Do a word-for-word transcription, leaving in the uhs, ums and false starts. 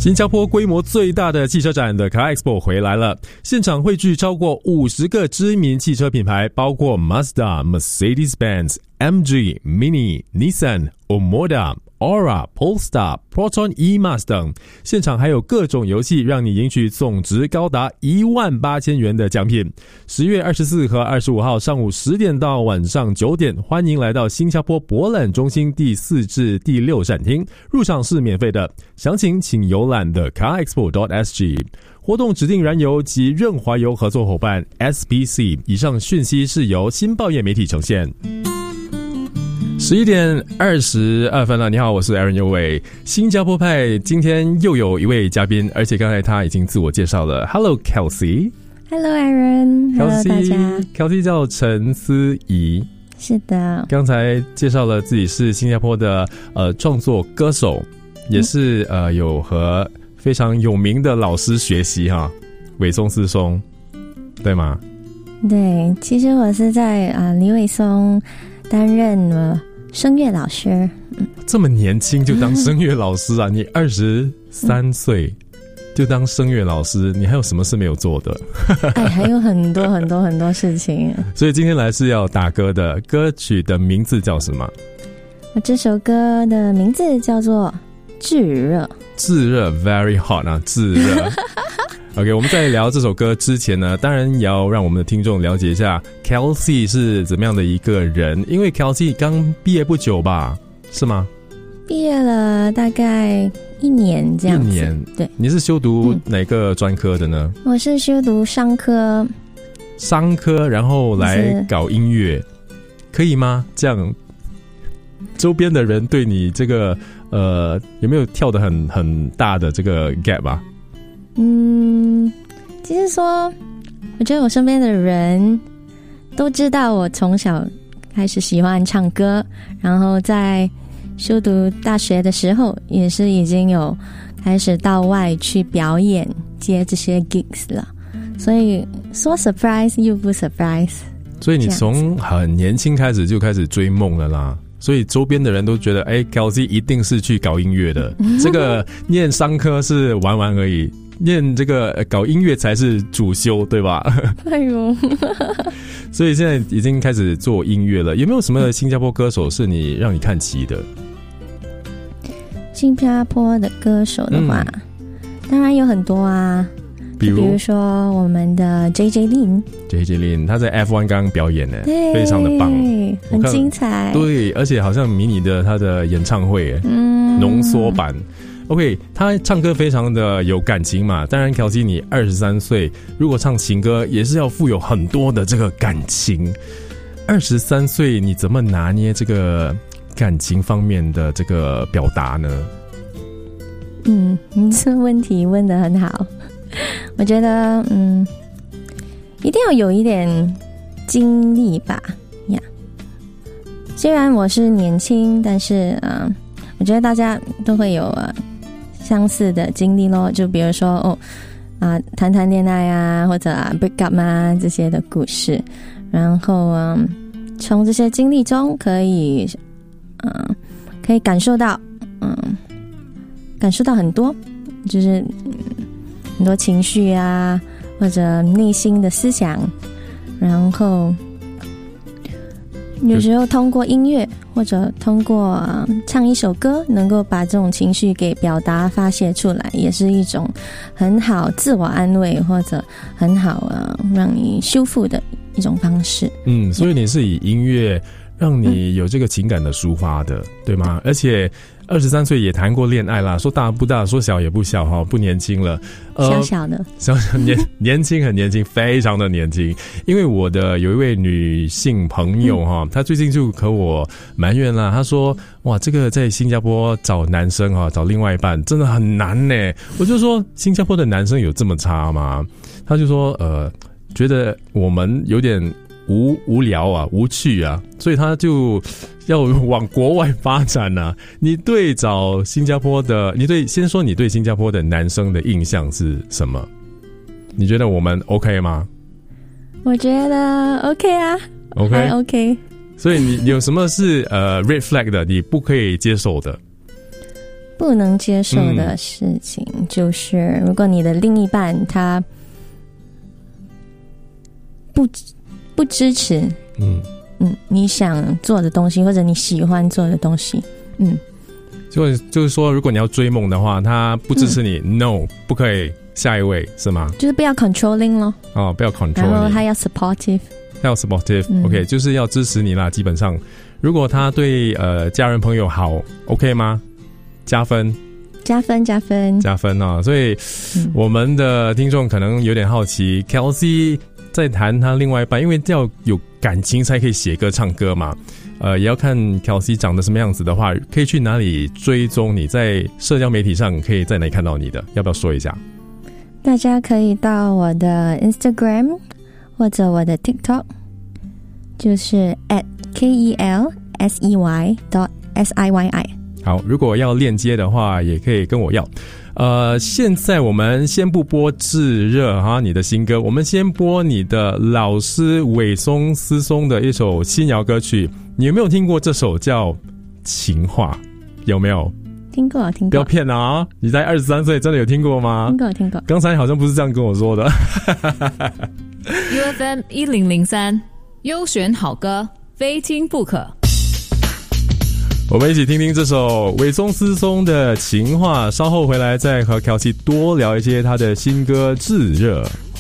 新加坡规模最大的汽车展的 Car Expo 回来了，现场汇聚超过五十个知名汽车品牌，包括 Mazda、Mercedes-Benz、M G、Mini、Nissan、Omoda、Aura、Polestar、Proton E-Max 等，现场还有各种游戏让你赢取总值高达一万八千元的奖品。十月二十四和二十五号上午十点到晚上九点，欢迎来到新加坡博览中心第四至第六展厅，入场是免费的，详情请游览的 car expo dot s g。 活动指定燃油及润滑油合作伙伴 S P C。 以上讯息是由新报业媒体呈现。十一点二十二分了，你好，我是 Aaron 尤伟。新加坡派今天又有一位嘉宾，而且刚才他已经自我介绍了。 Hello Kelsey。Hello Aaron。Hello 大家。 Kelsey 叫陈思怡。 是的， 刚才介绍了自己是新加坡的呃创作歌手，也是、嗯、呃有和非常有名的老师学习哈，伟松师兄，对吗？ 对，其实我是在啊、呃、李伟松担任了声乐老师。嗯， 这么年轻就当声乐老师啊？你二十三岁就当声乐老师，你还有什么事没有做的？ 哎，还有很多很多很多事情。 所以今天来是要打歌的，歌曲的名字叫什么？ 这首歌的名字叫做炙热。 炙热 very hot 啊，炙热。OK， 我们在聊这首歌之前呢，当然也要让我们的听众了解一下 Kelsey 是怎么样的一个人，因为 Kelsey 刚毕业不久吧，是吗？ 毕业了大概一年这样子。一年，对。 你是修读哪个专科的呢？ 嗯、我是修读商科。 商科，然后来搞音乐，可以吗？这样周边的人对你这个呃有没有跳得很很大的这个 gap 啊？ 嗯，其实说我觉得我身边的人都知道我从小开始喜欢唱歌，然后在修读大学的时候也是已经有开始到外去表演接这些 gigs 了，所以说 surprise 又不 surprise。 所以你从很年轻开始就开始追梦了啦，所以周边的人都觉得哎 Kelsey 一定是去搞音乐的，这个念商科是玩玩而已，念这个搞音乐才是主修，对吧？ 哎呦， 所以现在已经开始做音乐了。有没有什么新加坡歌手是你让你看齐的？ 新加坡的歌手的话、嗯、当然有很多啊，比如比如说我们的 J J Lin。 J J Lin 他在 F 一 刚刚表演呢，非常的棒， 很精彩。 对，而且好像迷你的他的演唱会嗯，浓缩版。OK， 他唱歌非常的有感情嘛，当然 Kelsey 你二十三岁，如果唱情歌也是要富有很多的这个感情。二十三岁你怎么拿捏这个感情方面的这个表达呢？ 嗯，你这问题问得很好。我觉得嗯，一定要有一点经历吧呀。虽然我是年轻，但是嗯、呃，我觉得大家都会有呃相似的经历咯，就比如说哦啊谈谈恋爱啊，或者啊 break up 啊这些的故事，然后嗯从这些经历中可以嗯、呃、可以感受到嗯感受到很多，就是、嗯、很多情绪啊，或者内心的思想，然后有时候通过音乐或者通过、呃、唱一首歌能够把这种情绪给表达发泄出来，也是一种很好自我安慰或者很好、呃、让你修复的一种方式。 嗯，所以你是以音乐让你有这个情感的抒发的、嗯、对吗？而且二十三岁也谈过恋爱啦，说大不大说小也不小哈，不年轻了、呃、 小小的小小年年轻很年轻，非常的年轻。因为我的有一位女性朋友哈、嗯，她最近就和我埋怨啦，她说哇这个在新加坡找男生哈，找另外一半真的很难呢。我就说新加坡的男生有这么差吗？她就说呃觉得我们有点无无聊啊，无趣啊，所以他就要往国外发展啊。你对找新加坡的，你对先说你对新加坡的男生的印象是什么？你觉得我们 OK 吗？ 我觉得 OK 啊 ，OK 还 OK。 所以你有什么是呃 red flag 的，你不可以接受的？ 不能接受的事情、嗯、就是如果你的另一半他不不支持嗯嗯你想做的东西或者你喜欢做的东西，嗯， 就就是说如果你要追梦的话，他不支持你、嗯、no 不可以，下一位是吗？ 就是不要 controlling 咯， 哦，不要 control， 然后他要 supportive， 他要 supportive、嗯、OK， 就是要支持你啦。基本上如果他对呃家人朋友好 OK 吗？加分加分加分加分啊！所以、嗯、我们的听众可能有点好奇 Kelsey 在谈他另外一半，因为要有感情才可以写歌唱歌嘛，呃，也要看 Kelsey 长得什么样子的话，可以去哪里追踪你，在社交媒体上可以在哪里看到你的，要不要说一下？ 大家可以到我的 Instagram 或者我的 TikTok， 就是 at K E L S E Y dot S I Y I。 好，如果要链接的话也可以跟我要。呃，现在我们先不播炙热哈你的新歌，我们先播你的老师韦松思松的一首新谣歌曲。你有没有听过这首叫情话？有没有？ 听过听过， 不要骗啊，你才二十三岁真的有听过吗？ 听过听过， 刚才好像不是这样跟我说的。 U F M 一零零三优选好歌，非听不可。 我们一起听听这首韦松思松的情话，稍后回来再和 Kelsey 多聊一些他的新歌炙热。